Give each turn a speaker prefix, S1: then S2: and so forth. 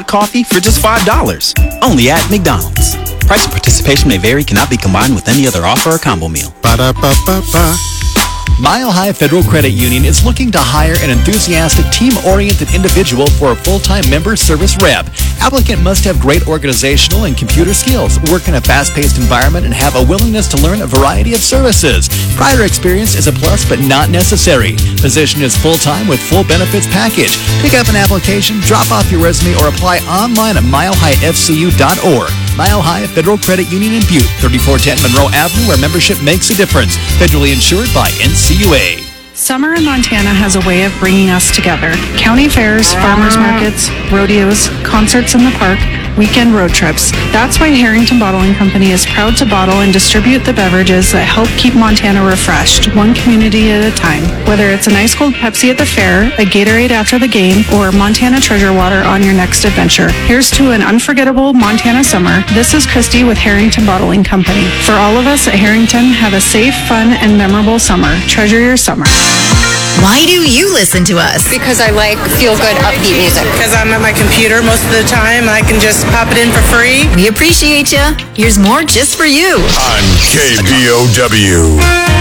S1: coffee for just $5. Only at McDonald's. Price and participation may vary, cannot be combined with any other offer or combo meal.
S2: Ba-da-ba-ba-ba.
S3: Mile High Federal Credit Union is looking to hire an enthusiastic, team-oriented individual for a full-time member service rep. Applicant must have great organizational and computer skills, work in a fast-paced environment, and have a willingness to learn a variety of services. Prior experience is a plus, but not necessary. Position is full-time with full benefits package. Pick up an application, drop off your resume, or apply online at milehighfcu.org. Mile High Federal Credit Union in Butte, 3410 Monroe Avenue, where membership makes a difference. Federally insured by NCUA.
S4: Summer in Montana has a way of bringing us together. County fairs, farmers markets, rodeos, concerts in the park, weekend road trips. That's why Harrington Bottling Company is proud to bottle and distribute the beverages that help keep Montana refreshed, one community at a time. Whether it's an ice cold Pepsi at the fair, a Gatorade after the game, or Montana Treasure Water on your next adventure. Here's to an unforgettable Montana summer. This is Christy with Harrington Bottling Company. For all of us at Harrington, have a safe, fun, and memorable summer. Treasure your summer.
S5: Why do you listen to us?
S6: Because I like feel-good, upbeat music.
S7: Because I'm at my computer most of the time. I can just pop it in for free.
S5: We appreciate you. Here's more just for you.
S2: On KBOW.